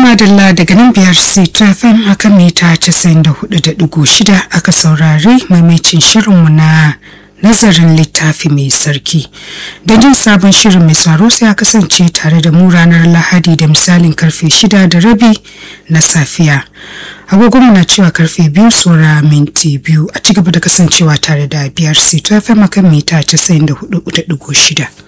Madalla daga nan biyar C2FM akan mita 94.6 aka saurari maimacin shirinmu na nazarin littafi mai sarki. Don jin sabon shirin mai tsaro sai a kasance tare da mu ranar Lahadi da misalin karfe 6:30 na safiya. Agogonmu na cewa karfe 2 saura minti 2 a cigaba da kasancewa tare da biyar C2FM akan mita 94.6.